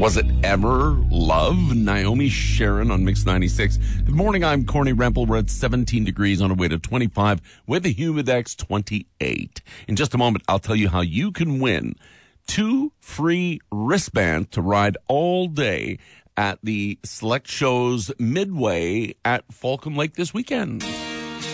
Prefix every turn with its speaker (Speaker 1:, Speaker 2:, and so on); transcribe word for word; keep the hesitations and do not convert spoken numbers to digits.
Speaker 1: Was it ever love? Naomi Sharon on Mix ninety-six. Good morning, I'm Corny Rempel. We're at seventeen degrees on our way to twenty-five with a Humidex twenty-eight. In just a moment, I'll tell you how you can win two free wristbands to ride all day at the Select Shows Midway at Falcon Lake this weekend.